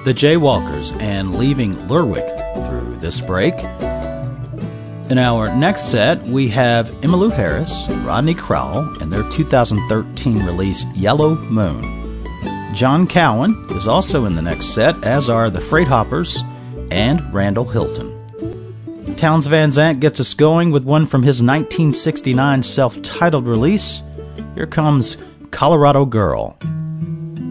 the Jaywalkers and Leaving Lerwick through this break. In our next set, we have Emmylou Harris and Rodney Crowell and their 2013 release Yellow Moon. John Cowan is also in the next set, as are the Freight Hoppers and Randall Hilton. Townes Van Zandt gets us going with one from his 1969 self-titled release. Here comes Colorado Girl.